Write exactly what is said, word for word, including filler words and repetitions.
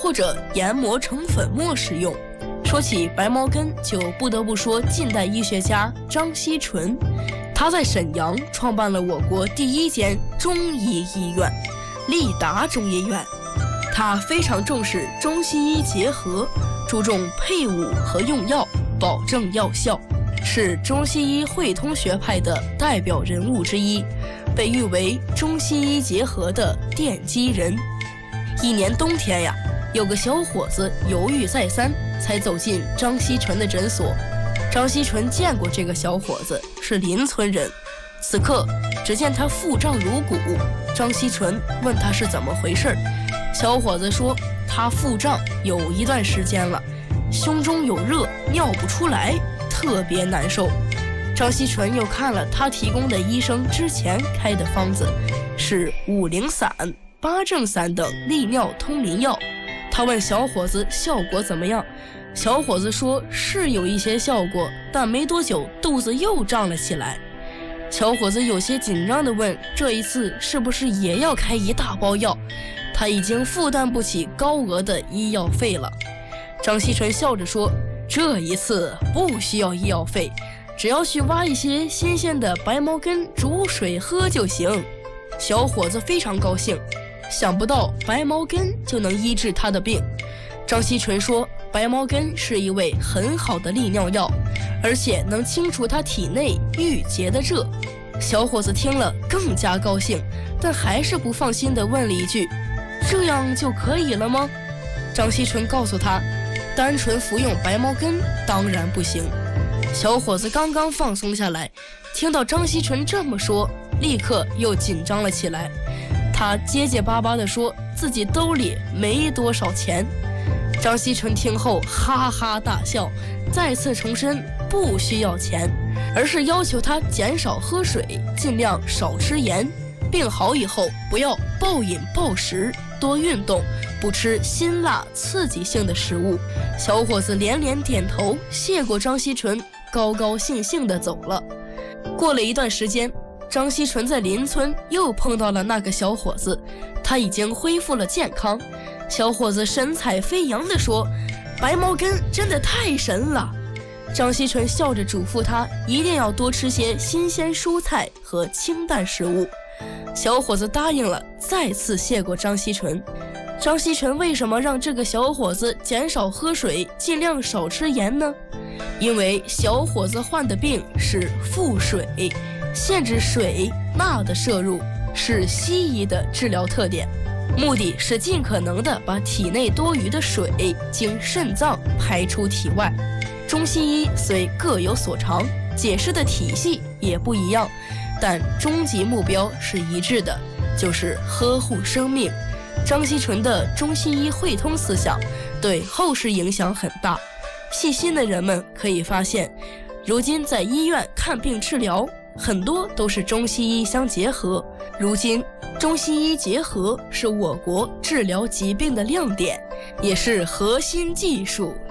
或者研磨成粉末食用。说起白茅根，就不得不说近代医学家张锡纯，他在沈阳创办了我国第一间中医医院——利达中医院。他非常重视中西医结合，注重配伍和用药，保证药效，是中西医汇通学派的代表人物之一，被誉为中西医结合的奠基人。一年冬天呀，有个小伙子犹豫再三，才走进张锡纯的诊所。张锡纯见过这个小伙子，是邻村人。此刻只见他腹胀如鼓，张锡纯问他是怎么回事，小伙子说他腹胀有一段时间了，胸中有热，尿不出来，特别难受。张锡纯又看了他提供的医生之前开的方子，是五苓散、八正散等利尿通淋药。他问小伙子效果怎么样，小伙子说是有一些效果，但没多久肚子又胀了起来。小伙子有些紧张地问，这一次是不是也要开一大包药？他已经负担不起高额的医药费了。张锡纯笑着说，这一次不需要医药费，只要去挖一些新鲜的白茅根煮水喝就行。小伙子非常高兴，想不到白茅根就能医治他的病。张锡纯说，白茅根是一味很好的利尿药，而且能清除他体内郁结的热。小伙子听了更加高兴，但还是不放心地问了一句，这样就可以了吗？张锡纯告诉他，单纯服用白茅根当然不行。小伙子刚刚放松下来，听到张锡纯这么说，立刻又紧张了起来。他结结巴巴地说自己兜里没多少钱。张锡纯听后哈哈大笑，再次重申不需要钱，而是要求他减少喝水，尽量少吃盐，病好以后不要暴饮暴食，多运动，不吃辛辣刺激性的食物。小伙子连连点头，谢过张锡纯，高高兴兴地走了。过了一段时间，张锡纯在邻村又碰到了那个小伙子，他已经恢复了健康。小伙子神采飞扬地说，白茅根真的太神了。张锡纯笑着嘱咐他一定要多吃些新鲜蔬菜和清淡食物。小伙子答应了，再次谢过张锡纯。张锡纯为什么让这个小伙子减少喝水，尽量少吃盐呢？因为小伙子患的病是腹水，限制水钠的摄入是西医的治疗特点，目的是尽可能的把体内多余的水经肾脏排出体外。中西医虽各有所长，解释的体系也不一样，但终极目标是一致的，就是呵护生命。张锡纯的中西医汇通思想对后世影响很大。细心的人们可以发现，如今在医院看病治疗，很多都是中西医相结合。如今中西医结合是我国治疗疾病的亮点，也是核心技术